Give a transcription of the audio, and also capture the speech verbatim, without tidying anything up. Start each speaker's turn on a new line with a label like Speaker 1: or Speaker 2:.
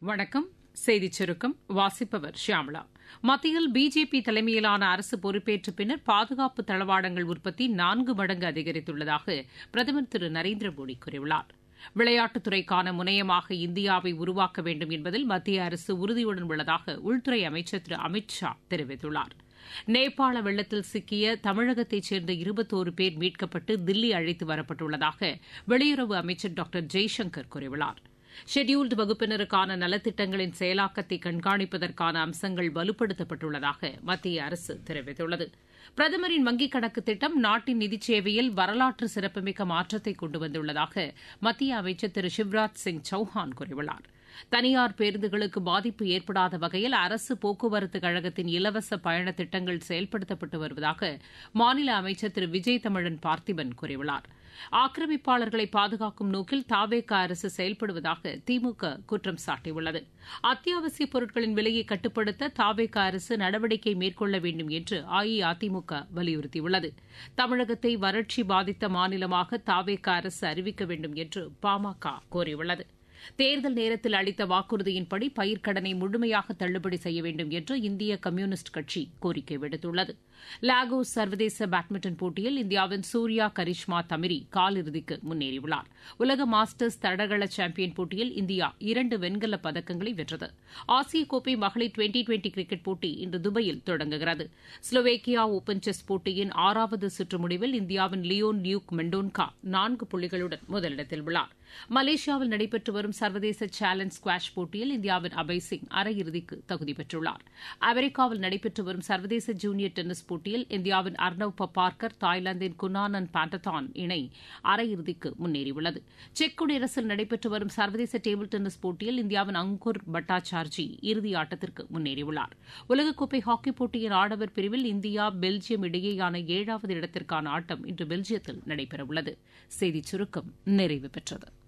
Speaker 1: வணக்கம். செய்திச் சுருக்கம் வாசிப்பவர் ஷியாமளா. மத்தியில் பிஜேபி தலைமையிலான அரசு பொறுப்பேற்ற பின்னர் பாதுகாப்பு தளவாடங்கள் உற்பத்தி நான்கு மடங்கு அதிகரித்துள்ளதாக பிரதமர் திரு நரேந்திர மோடி கூறியுள்ளார். விளையாட்டுத்துறைக்கான முனையமாக இந்தியாவை உருவாக்க வேண்டும் என்பதில் மத்திய அரசு உறுதியுடன் உள்ளதாக உள்துறை அமைச்சர் திரு அமித் ஷா தெரிவித்துள்ளார். நேபாள வெள்ளத்தில் சிக்கிய தமிழகத்தைச் சேர்ந்த இருபத்தோரு பேர் மீட்கப்பட்டு தில்லி அழைத்து வரப்பட்டுள்ளதாக வெளியுறவு அமைச்சர் டாக்டர் ஜெய்சங்கர் கூறியுள்ளார். ஷெட்யூல்டு வகுப்பினருக்கான நலத்திட்டங்களின் செயலாக்கத்தை கண்காணிப்பதற்கான அம்சங்கள் வலுப்படுத்தப்பட்டுள்ளதாக மத்திய அரசு தெரிவித்துள்ளது. பிரதமரின் வங்கிக் கணக்கு திட்டம் நாட்டின் நிதிச் சேவையில் வரலாற்று சிறப்புமிக்க மாற்றத்தை கொண்டு வந்துள்ளதாக மத்திய அமைச்சர் திரு சிவராஜ் சிங் சௌஹான் கூறியுள்ளார். தனியார் பேருந்துகளுக்கு பாதிப்பு ஏற்படாத வகையில் அரசு போக்குவரத்து கழகத்தின் இலவச பயண திட்டங்கள் செயல்படுத்தப்பட்டு வருவதாக மாநில அமைச்சர் திரு விஜய் தமிழன் பார்த்திபன் கூறியுள்ளார். ஆக்கிரமிப்பாளர்களை பாதுகாக்கும் நோக்கில் தாவேக அரசு செயல்படுவதாக திமுக குற்றம் சாட்டியுள்ளது. அத்தியாவசியப் பொருட்களின் விலையை கட்டுப்படுத்த தாவேக அரசு நடவடிக்கை மேற்கொள்ள வேண்டும் என்று அஇஅதிமுக வலியுறுத்தியுள்ளது. தமிழகத்தை வறட்சி பாதித்த மாநிலமாக தாவேக அரசு அறிவிக்க வேண்டும் என்று பாமக கோரியுள்ளது. தேர்தல் நேரத்தில் அளித்த வாக்குறுதியின்படி பயிர்க்கடனை முழுமையாக தள்ளுபடி செய்ய வேண்டும் என்று இந்திய கம்யூனிஸ்ட் கட்சி கோரிக்கை விடுத்துள்ளது. லாகோஸ் சர்வதேச பேட்மிண்டன் போட்டியில் இந்தியாவின் சூர்யா கரிஷ்மா தமிரி காலிறுதிக்கு முன்னேறியுள்ளார். உலக மாஸ்டர்ஸ் தடகள சாம்பியன் போட்டியில் இந்தியா இரண்டு வெண்கலப் பதக்கங்களை வென்றது. ஆசிய கோப்பை மகளிர் டுவெண்டி டுவெண்டி கிரிக்கெட் போட்டி இன்று துபாயில் தொடங்குகிறது. ஸ்லோவேக்கியா ஓபன் செஸ் போட்டியின் ஆறாவது சுற்று முடிவில் இந்தியாவின் லியோன் லியூக் மெண்டோன்கா நான்கு புள்ளிகளுடன் முதலிடத்தில் உள்ளார். மலேசியாவில் நடைபெற்று வரும் சர்வதேச சேலஞ்ச் ஸ்குவாஷ் போட்டியில் இந்தியாவின் அபய் சிங் அரையிறுதிக்கு தகுதி பெற்றுள்ளார். அமெரிக்காவில் நடைபெற்று வரும் சர்வதேச ஜூனியர் டென்னிஸ் போட்டியில் இந்தியாவின் அர்னவ் பப்பார்கர் தாய்லாந்தின் குனானன் பாண்டதான் இணை அரையிறுதிக்கு முன்னேறியுள்ளது. செக் குடியரசில் நடைபெற்று வரும் சர்வதேச டேபிள் டென்னிஸ் போட்டியில் இந்தியாவின் அங்குர் பட்டாச்சார்ஜி இறுதி ஆட்டத்திற்கு முன்னேறியுள்ளார். உலகக்கோப்பை ஹாக்கி போட்டியின் ஆடவர் பிரிவில் இந்தியா பெல்ஜியம் இடையேயான ஏழாவது இடத்திற்கான ஆட்டம் இன்று பெல்ஜியத்தில் நடைபெறவுள்ளது. செய்திச் சுருக்கம் நிறைவு பெற்றது.